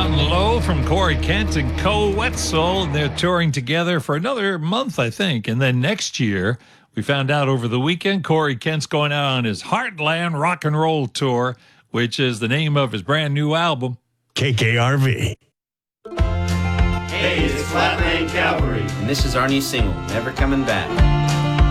Mountain Low from Corey Kent and Co. Wetzel. And they're touring together for another month, I think. And then next year, we found out over the weekend, Corey Kent's going out on his Heartland Rock and Roll Tour, which is the name of his brand new album. KKRV. Hey, it's Flatland Cavalry. And this is our new single, Never Coming Back.